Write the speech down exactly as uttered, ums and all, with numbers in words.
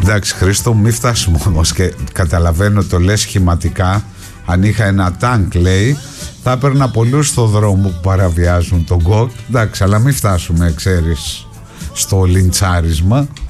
Εντάξει Χρήστο, μην φτάσουμε όμως, και καταλαβαίνω το λες σχηματικά. Αν είχα ένα τάγκ, λέει, θα έπαιρνα πολλούς στο δρόμο που παραβιάζουν τον γκοκ. Εντάξει, αλλά μην φτάσουμε, ξέρεις, στο λιντσάρισμα.